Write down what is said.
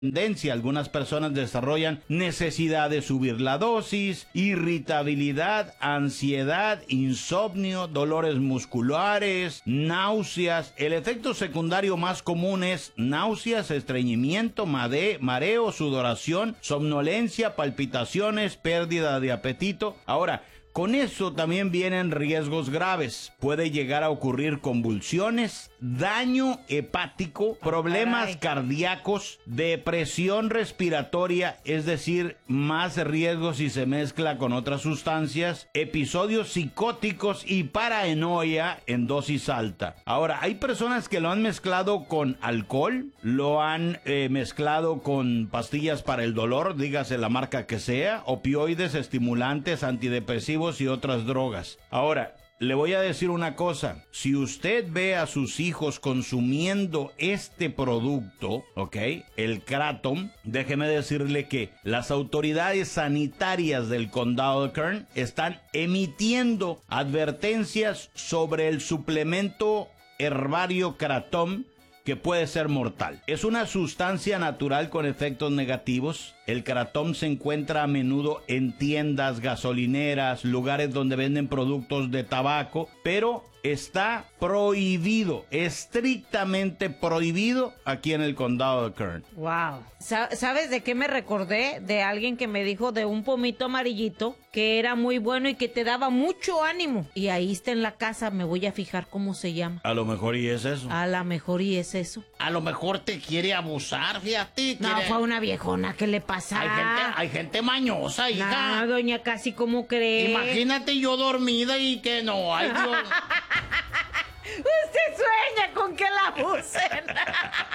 tendencia. Algunas personas desarrollan necesidad de subir la dosis, irritabilidad, ansiedad, insomnio, dolores musculares, náuseas. El efecto secundario más común es náuseas, estreñimiento, mareo, sudoración, somnolencia, palpitaciones, pérdida de apetito. Ahora, con eso también vienen riesgos graves. Puede llegar a ocurrir convulsiones, daño hepático, problemas cardíacos, depresión respiratoria, es decir, más riesgos si se mezcla con otras sustancias, episodios psicóticos y paranoia en dosis alta. Ahora, hay personas que lo han mezclado con alcohol, lo han mezclado con pastillas para el dolor, dígase la marca que sea, opioides, estimulantes, antidepresivos y otras drogas. Ahora, le voy a decir una cosa, si usted ve a sus hijos consumiendo este producto, ¿ok? El Kratom, déjeme decirle que las autoridades sanitarias del condado de Kern están emitiendo advertencias sobre el suplemento herbario Kratom, que puede ser mortal. Es una sustancia natural con efectos negativos. El Kratom se encuentra a menudo en tiendas, gasolineras, lugares donde venden productos de tabaco, pero está prohibido, estrictamente prohibido aquí en el condado de Kern. Wow. ¿Sabes de qué me recordé? De alguien que me dijo de un pomito amarillito que era muy bueno y que te daba mucho ánimo. Y ahí está en la casa, me voy a fijar cómo se llama. A lo mejor y es eso. A lo mejor y es eso. A lo mejor te quiere abusar, fíjate. No, fue una viejona, ¿qué le pasa? Hay gente mañosa, hija. No, doña Casi, ¿cómo cree? Imagínate yo dormida y que no, ay Dios. Usted sueña con que la abusen.